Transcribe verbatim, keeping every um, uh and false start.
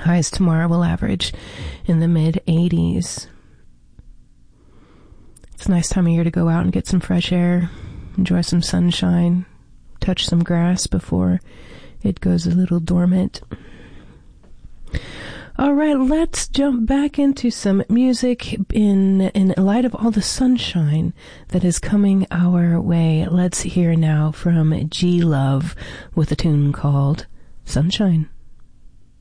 Highs tomorrow will average in the mid eighties. It's a nice time of year to go out and get some fresh air, enjoy some sunshine, touch some grass before it goes a little dormant. All right, let's jump back into some music in in light of all the sunshine that is coming our way. Let's hear now from G Love with a tune called Sunshine.